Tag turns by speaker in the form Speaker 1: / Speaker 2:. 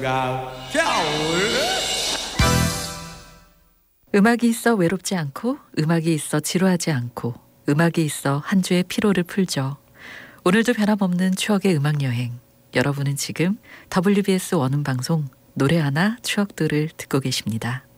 Speaker 1: 음악이 있어 외롭지 않고, 음악이 있어 지루하지 않고, 음악이 있어 한 주의 피로를 풀죠. 오늘도 변함없는 추억의 음악여행. 여러분은 지금 WBS 원음방송 노래 하나 추억들을 듣고 계십니다.